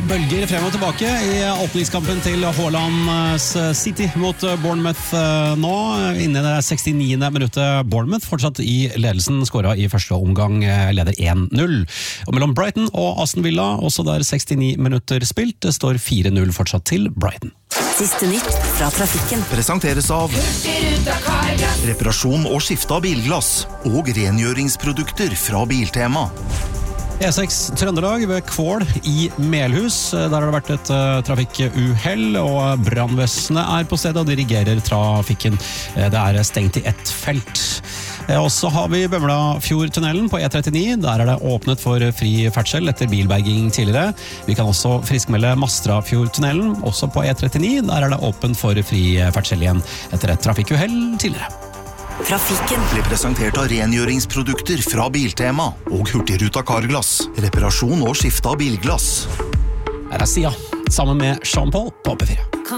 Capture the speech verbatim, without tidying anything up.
bølger frem og tilbake i åpningskampen til Haalands City mot Bournemouth nå. Inne i det sekstiniende minuttet. Bournemouth fortsatt i ledelsen, skåret i første omgang, leder én null. Og mellom Brighton og Aston Villa, også der sekstini minutter spilt, det står fire null fortsatt til Brighton. Siste nytt fra trafikken. Presenteres av reparasjon og skifte av bilglass og rengjøringsprodukter fra Biltema. E seks Trøndelag ved Kvål i Melhus. Der har det vært et uh, trafikkuhell, og brannvesenet er på stedet og dirigerer trafikken. Det er stengt i ett felt. Og så har vi Bømlafjordtunnelen på E trettini. Der er det åpnet for fri ferdsel etter bilberging tidligere. Vi kan også friskmelde Mastrafjordtunnelen, også på E trettini. Der er det åpent for fri ferdsel igjen etter et trafikkuhell tidligere. Trafikken ble presentert av rengjøringsprodukter fra Biltema og Hurtigruta Carglass. Reparasjon og skifte av bilglass. Her er Sia, sammen med Jean Paul på P fire.